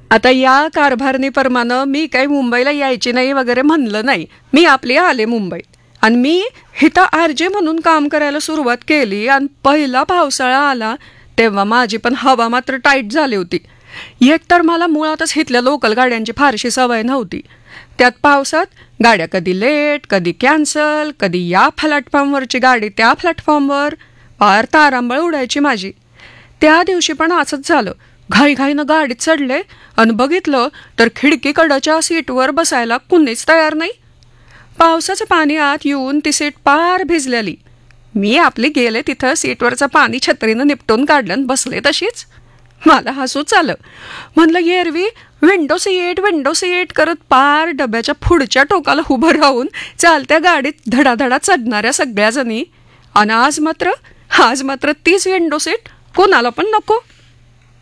आता या कारभारणीप्रमाणे मी काही मुंबईला यायची नाही वगैरे म्हणलं नाही. मी आपली आले मुंबईत आणि मी इथं आरजे म्हणून काम करायला सुरुवात केली आणि पहिला पावसाळा आला तेव्हा माझी पण हवा मात्र टाईट झाली होती. एकतर मला मुळातच इथल्या लोकल गाड्यांची फारशी सवय नव्हती. त्यात पावसात गाड्या कधी लेट, कधी कॅन्सल, कधी या प्लॅटफॉर्मवरची गाडी त्या प्लॅटफॉर्मवर, फार तारांबळ उडायची माझी. त्या दिवशी पण असंच झालं. घाईघाईनं गाडीत चढले आणि बघितलं तर खिडकीकडच्या सीटवर बसायला कुणीच तयार नाही. पावसाचं पाणी आत येऊन ती सीट पार भिजलेली. मी आपली गेले तिथं सीटवरचं पाणी छत्रीनं निपटून काढलं आणि बसले तशीच. मला हसूच आलं. म्हणलं एरवी विंडो सीट करत पार डब्याच्या पुढच्या टोकाला उभं राहून चालत्या गाडीत धडाधडा चढणाऱ्या सगळ्या जणी, आणि आज मात्र तीच विंडो सीट कोणाला पण नको.